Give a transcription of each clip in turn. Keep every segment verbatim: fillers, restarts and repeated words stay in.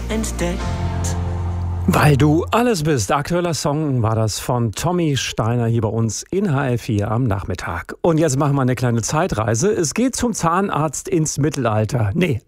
entdeckt. Weil du alles bist. Aktueller Song war das von Tommy Steiner hier bei uns in H L vier am Nachmittag. Und jetzt machen wir eine kleine Zeitreise. Es geht zum Zahnarzt ins Mittelalter. Nee,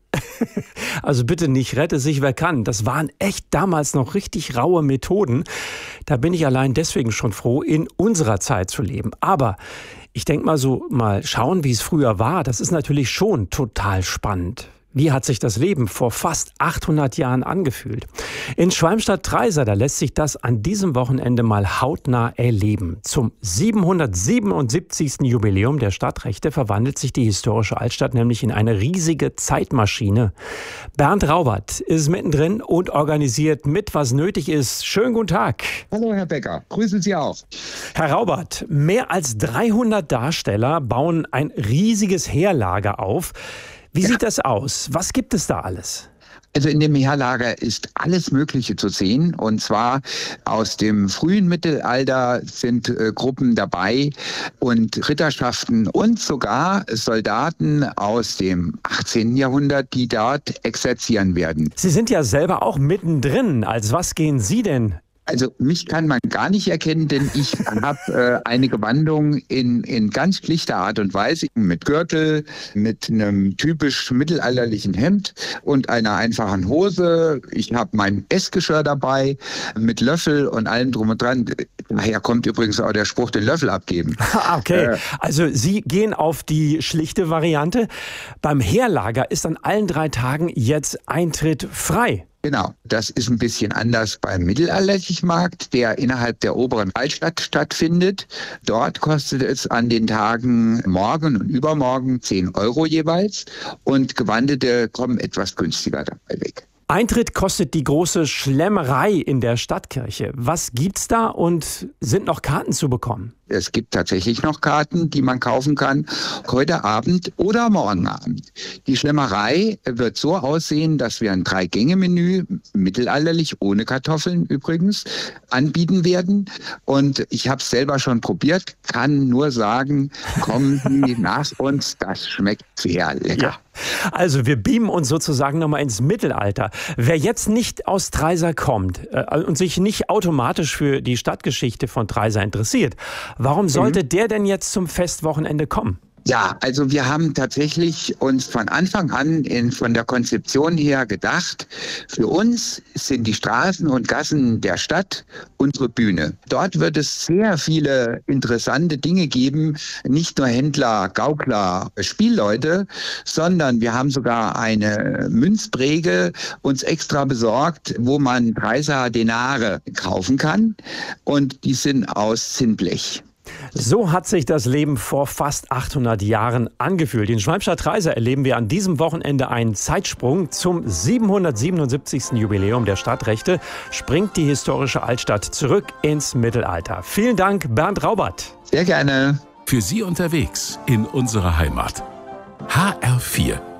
also bitte nicht, rette sich wer kann. Das waren echt damals noch richtig raue Methoden. Da bin ich allein deswegen schon froh, in unserer Zeit zu leben. Aber ich denke mal so, mal schauen, wie es früher war. Das ist natürlich schon total spannend. Wie hat sich das Leben vor fast achthundert Jahren angefühlt? In Schwalmstadt-Treysa, da lässt sich das an diesem Wochenende mal hautnah erleben. Zum siebenhundertsiebenundsiebzigsten Jubiläum der Stadtrechte verwandelt sich die historische Altstadt nämlich in eine riesige Zeitmaschine. Bernd Raubert ist mittendrin und organisiert mit, was nötig ist. Schönen guten Tag. Hallo Herr Becker, grüßen Sie auch. Herr Raubert, mehr als dreihundert Darsteller bauen ein riesiges Heerlager auf. Wie ja. sieht das aus? Was gibt es da alles? Also in dem Heerlager ist alles Mögliche zu sehen. Und zwar aus dem frühen Mittelalter sind äh, Gruppen dabei und Ritterschaften und sogar Soldaten aus dem achtzehnten Jahrhundert, die dort exerzieren werden. Sie sind ja selber auch mittendrin. Als was gehen Sie denn? Also mich kann man gar nicht erkennen, denn ich habe äh, eine Gewandung in, in ganz schlichter Art und Weise mit Gürtel, mit einem typisch mittelalterlichen Hemd und einer einfachen Hose. Ich habe mein Essgeschirr dabei mit Löffel und allem drum und dran. Daher kommt übrigens auch der Spruch, den Löffel abgeben. Okay, äh, also Sie gehen auf die schlichte Variante. Beim Heerlager ist an allen drei Tagen jetzt Eintritt frei. Genau, das ist ein bisschen anders beim mittelalterlichen Markt, der innerhalb der oberen Altstadt stattfindet. Dort kostet es an den Tagen morgen und übermorgen zehn Euro jeweils und Gewandete kommen etwas günstiger dabei weg. Eintritt kostet die große Schlemmerei in der Stadtkirche. Was gibt's da und sind noch Karten zu bekommen? Es gibt tatsächlich noch Karten, die man kaufen kann, heute Abend oder morgen Abend. Die Schlemmerei wird so aussehen, dass wir ein Drei-Gänge-Menü, mittelalterlich, ohne Kartoffeln übrigens, anbieten werden. Und ich habe es selber schon probiert, kann nur sagen, kommen Sie nach uns, das schmeckt sehr lecker. Ja. Also wir beamen uns sozusagen nochmal ins Mittelalter. Wer jetzt nicht aus Treysa kommt äh, und sich nicht automatisch für die Stadtgeschichte von Treysa interessiert, warum sollte mhm. der denn jetzt zum Festwochenende kommen? Ja, also wir haben tatsächlich uns von Anfang an in, von der Konzeption her gedacht, für uns sind die Straßen und Gassen der Stadt unsere Bühne. Dort wird es sehr viele interessante Dinge geben, nicht nur Händler, Gaukler, Spielleute, sondern wir haben sogar eine Münzpräge uns extra besorgt, wo man Treysa Denare kaufen kann und die sind aus Zinnblech. So hat sich das Leben vor fast achthundert Jahren angefühlt. In Schwalmstadt-Treysa erleben wir an diesem Wochenende einen Zeitsprung. Zum siebenhundertsiebenundsiebzigsten Jubiläum der Stadtrechte springt die historische Altstadt zurück ins Mittelalter. Vielen Dank, Bernd Raubert. Sehr gerne. Für Sie unterwegs in unserer Heimat. H R vier